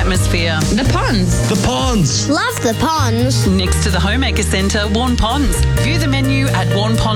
atmosphere. The ponds. The ponds. Love the ponds. Next to the Homemaker Centre, Warn Ponds. View the menu at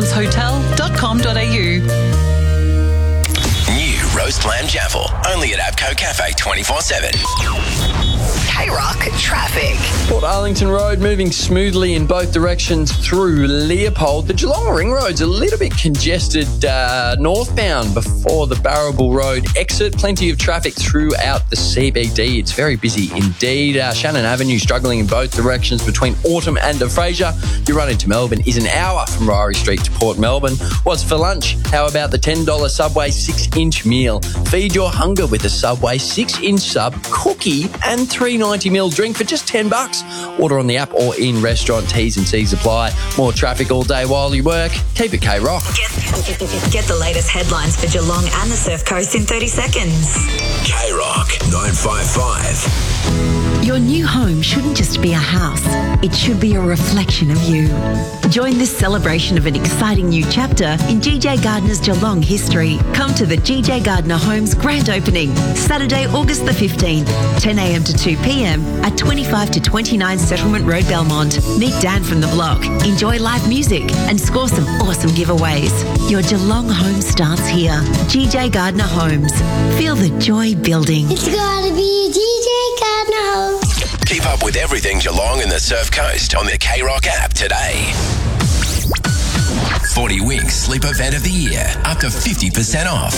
warnpondshotel.com.au. New roast lamb jaffle, only at Abco Cafe 24/7. K-Rock traffic. Port Arlington Road moving smoothly in both directions through Leopold. The Geelong Ring Road's a little bit congested northbound before the Barrable Road exit. Plenty of traffic throughout the CBD. It's very busy indeed. Shannon Avenue struggling in both directions between Autumn and the Fraser. Your run into Melbourne is an hour from Ryrie Street to Port Melbourne. What's for lunch? How about the $10 Subway 6-inch meal? Feed your hunger with a Subway 6-inch sub, cookie and $3.90 drink for just $10. Order on the app or in restaurant. T's and C's apply. More traffic all day while you work. Keep it K-Rock. Get the latest headlines for Geelong and the Surf Coast in 30 seconds. K-Rock 955. Your new home shouldn't just be a house. It should be a reflection of you. Join this celebration of an exciting new chapter in GJ Gardner's Geelong history. Come to the GJ Gardner Homes grand opening, Saturday, August the 15th, 10 a.m. to 2 p.m. at 25 to 29 Settlement Road, Belmont. Meet Dan from the block, enjoy live music and score some awesome giveaways. Your Geelong home starts here. GJ Gardner Homes. Feel the joy building. It's gotta be GJ Gardner Homes. Keep up with everything Geelong and the Surf Coast on the K-Rock app today. 40 Winks Sleep Event of the Year. Up to 50% off.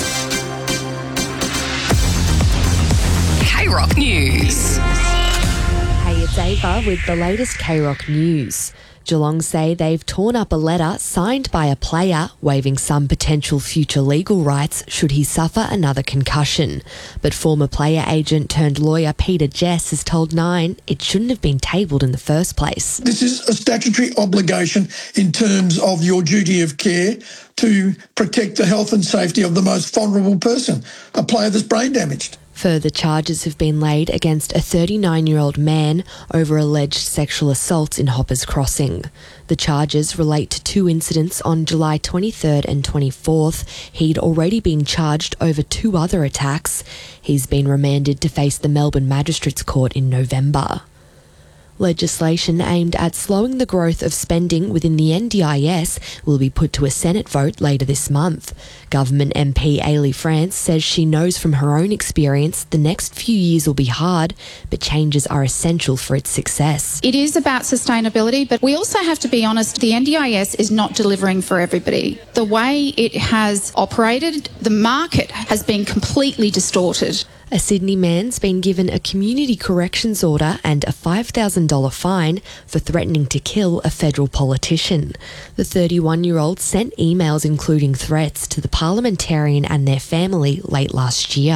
K-Rock News. Hey, it's Ava with the latest K-Rock News. Geelong say they've torn up a letter signed by a player waiving some potential future legal rights should he suffer another concussion. But former player agent turned lawyer Peter Jess has told Nine it shouldn't have been tabled in the first place. This is a statutory obligation in terms of your duty of care to protect the health and safety of the most vulnerable person, a player that's brain damaged. Further charges have been laid against a 39-year-old man over alleged sexual assaults in Hoppers Crossing. The charges relate to two incidents on July 23rd and 24th. He'd already been charged over two other attacks. He's been remanded to face the Melbourne Magistrates Court in November. Legislation aimed at slowing the growth of spending within the NDIS will be put to a Senate vote later this month. Government MP Ailey France says she knows from her own experience the next few years will be hard, but changes are essential for its success. It is about sustainability, but we also have to be honest, the NDIS is not delivering for everybody. The way it has operated, the market has been completely distorted. A Sydney man's been given a community corrections order and a $5,000 fine for threatening to kill a federal politician. The 31-year-old sent emails including threats to the parliamentarian and their family late last year.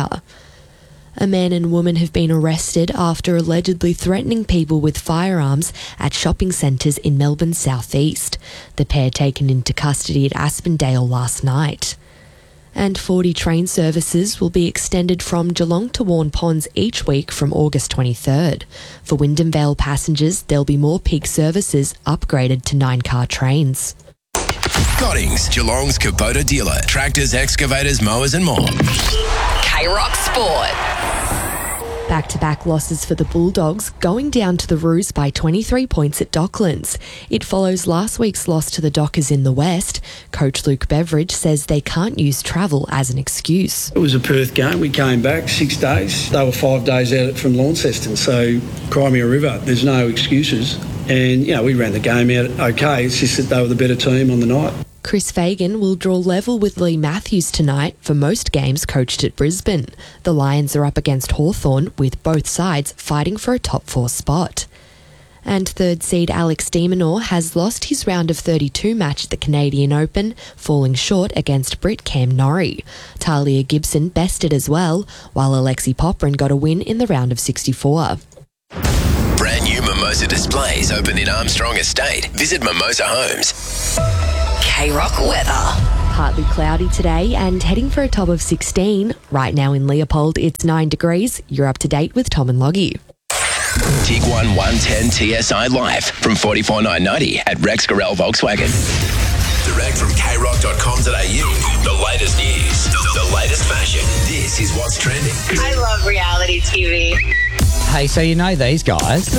A man and woman have been arrested after allegedly threatening people with firearms at shopping centres in Melbourne's southeast. The pair taken into custody at Aspendale last night. And 40 train services will be extended from Geelong to Warn Ponds each week from August 23rd. For Wyndham Vale passengers, there'll be more peak services upgraded to 9-car trains. Goddings, Geelong's Kubota dealer. Tractors, excavators, mowers and more. K-Rock Sport. Back-to-back losses for the Bulldogs, going down to the Roos by 23 points at Docklands. It follows last week's loss to the Dockers in the West. Coach Luke Beveridge says they can't use travel as an excuse. It was a Perth game. We came back 6 days. They were 5 days out from Launceston, so Crimea River, there's no excuses. And, we ran the game out okay. It's just that they were the better team on the night. Chris Fagan will draw level with Lee Matthews tonight for most games coached at Brisbane. The Lions are up against Hawthorn, with both sides fighting for a top 4 spot. And third seed Alex de Minaur has lost his round of 32 match at the Canadian Open, falling short against Brit Cam Norrie. Talia Gibson bested as well, while Alexi Poprin got a win in the round of 64. Brand new Mimosa displays open in Armstrong Estate. Visit Mimosa Homes. K-Rock weather. Partly cloudy today and heading for a top of 16. Right now in Leopold, it's 9 degrees. You're up to date with Tom and Loggy. Tiguan 110 TSI Live from $44,990 at Rex Gorell Volkswagen. Direct from krock.com.au. The latest news, the latest fashion. This is what's trending. I love reality TV. Hey, so you know these guys.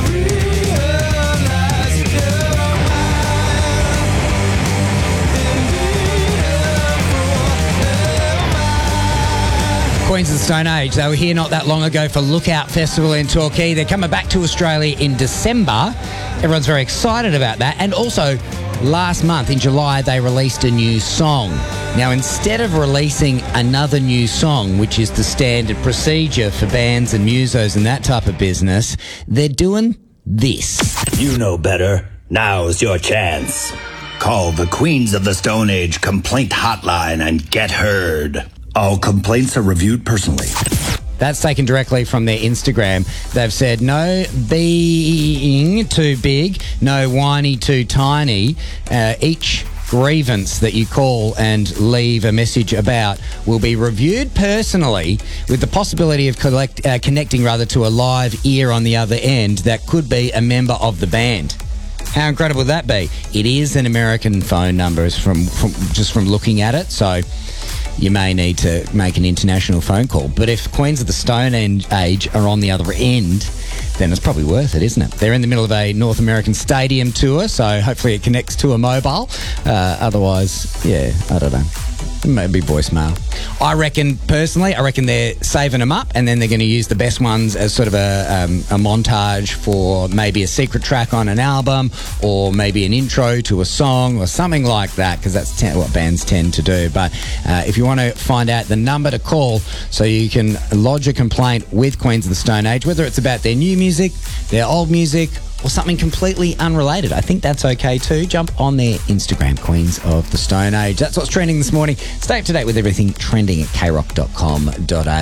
Queens of the Stone Age. They were here not that long ago for Lookout Festival in Torquay. They're coming back to Australia in December. Everyone's very excited about that. And also, last month in July, they released a new song. Now, instead of releasing another new song, which is the standard procedure for bands and musos and that type of business, they're doing this. You know better. Now's your chance. Call the Queens of the Stone Age complaint hotline and get heard. All complaints are reviewed personally. That's taken directly from their Instagram. They've said no being too big, no whiny too tiny. Each grievance that you call and leave a message about will be reviewed personally with the possibility of connecting to a live ear on the other end that could be a member of the band. How incredible would that be? It is an American phone number from looking at it, so you may need to make an international phone call. But if Queens of the Stone Age are on the other end, then it's probably worth it, isn't it? They're in the middle of a North American stadium tour, so hopefully it connects to a mobile. Otherwise, yeah, I don't know. Maybe voicemail. I reckon they're saving them up and then they're going to use the best ones as sort of a montage for maybe a secret track on an album or maybe an intro to a song or something like that, because that's what bands tend to do. But if you want to find out the number to call so you can lodge a complaint with Queens of the Stone Age, whether it's about their new music, their old music, or something completely unrelated, I think that's okay too. Jump on their Instagram, Queens of the Stone Age. That's what's trending this morning. Stay up to date with everything trending at krock.com.au.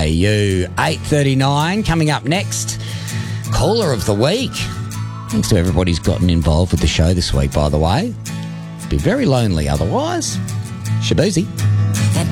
8:39 coming up next. Caller of the week. Thanks to everybody who's gotten involved with the show this week, by the way. It'd be very lonely otherwise. Shabuzi.